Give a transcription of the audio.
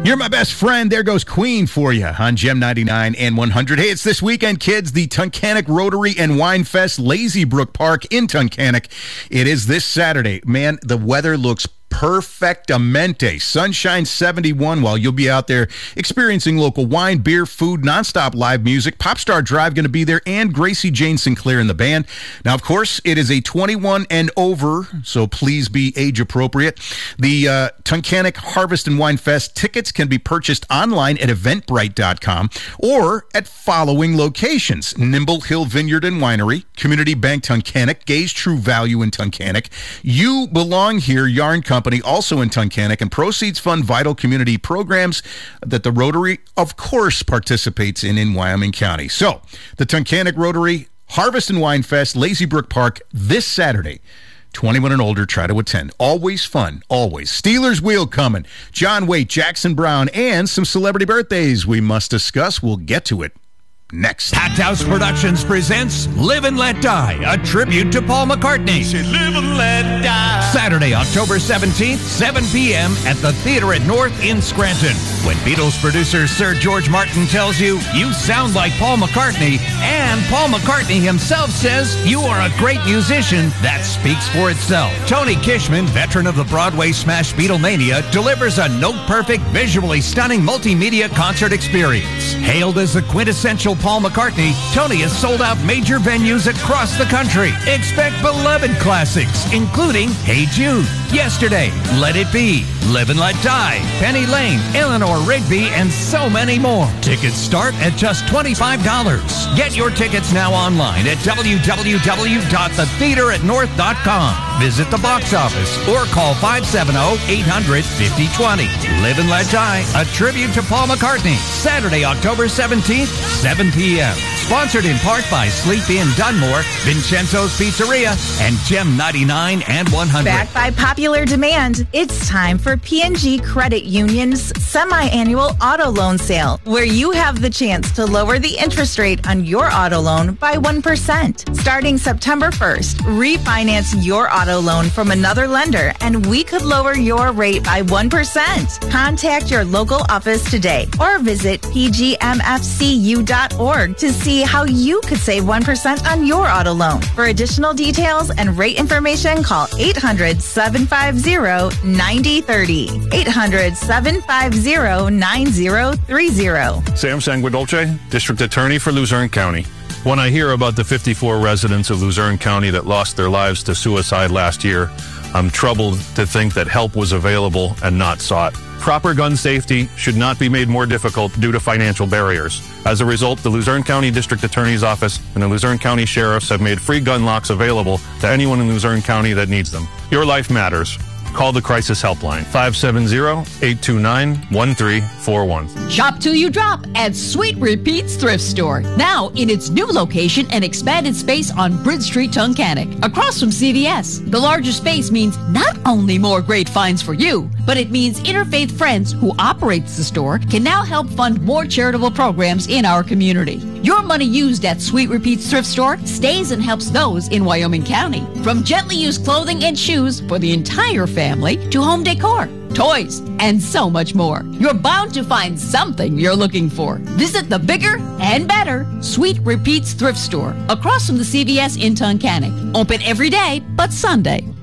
You're my best friend. There goes Queen for you on Gem 99 and 100. Hey, it's this weekend, kids. The Tunkhannock Rotary and Wine Fest, Lazy Brook Park in Tunkhannock. It is this Saturday. Man, the weather looks perfectamente. Sunshine 71 while you'll be out there experiencing local wine, beer, food, nonstop live music. Popstar Drive going to be there, and Gracie Jane Sinclair in the band. Now, of course, it is a 21 and over, so please be age appropriate. The Tunkhannock Harvest and Wine Fest tickets can be purchased online at eventbrite.com or at following locations: Nimble Hill Vineyard and Winery, Community Bank Tunkhannock, Gay's True Value in Tunkhannock, You Belong Here Yarn Company, also in Tunkhannock, and proceeds fund vital community programs that the Rotary, of course, participates in Wyoming County. So, the Tunkhannock Rotary Harvest and Wine Fest, Lazy Brook Park, this Saturday. 21 and older, try to attend. Always fun, always. Steelers Wheel coming. John Waite, Jackson Brown, and some celebrity birthdays we must discuss. We'll get to it next. Packed House Productions presents Live and Let Die, a tribute to Paul McCartney. Live and let die. Saturday, October 17th, 7 p.m. at the Theater at North in Scranton. When Beatles producer Sir George Martin tells you sound like Paul McCartney, and Paul McCartney himself says you are a great musician, that speaks for itself. Tony Kishman, veteran of the Broadway smash Beatlemania, delivers a note-perfect, visually stunning multimedia concert experience. Hailed as the quintessential Paul McCartney, Tony has sold out major venues across the country. Expect beloved classics, including Hey Jude, Yesterday, Let It Be, Live and Let Die, Penny Lane, Eleanor Rigby, and so many more. Tickets start at just $25. Get your tickets now online at www.thetheateratnorth.com. Visit the box office or call 570-800-5020. Live and Let Die, a tribute to Paul McCartney. Saturday, October 17th, 7 p.m. Sponsored in part by Sleep Inn Dunmore, Vincenzo's Pizzeria, and Gem 99 and 100. Backed by popular demand, it's time for P&G Credit Union's semi-annual auto loan sale, where you have the chance to lower the interest rate on your auto loan by 1%. Starting September 1st, refinance your auto loan from another lender, and we could lower your rate by 1%. Contact your local office today or visit pgmfcu.org to see how you could save 1% on your auto loan. For additional details and rate information, call 800-750-9030. 800-750-9030. Sam Sanguidolce, District Attorney for Luzerne County. When I hear about the 54 residents of Luzerne County that lost their lives to suicide last year, I'm troubled to think that help was available and not sought. Proper gun safety should not be made more difficult due to financial barriers. As a result, the Luzerne County District Attorney's Office and the Luzerne County Sheriffs have made free gun locks available to anyone in Luzerne County that needs them. Your life matters. Call the Crisis Helpline, 570-829-1341. Shop till you drop at Sweet Repeats Thrift Store. Now in its new location and expanded space on Bridge Street, Tunkhannock, across from CVS. The larger space means not only more great finds for you, but it means Interfaith Friends, who operates the store, can now help fund more charitable programs in our community. Your money used at Sweet Repeats Thrift Store stays and helps those in Wyoming County. From gently used clothing and shoes for the entire family to home decor, toys, and so much more. You're bound to find something you're looking for. Visit the bigger and better Sweet Repeats Thrift Store across from the CVS in Tunkhannock. Open every day but Sunday.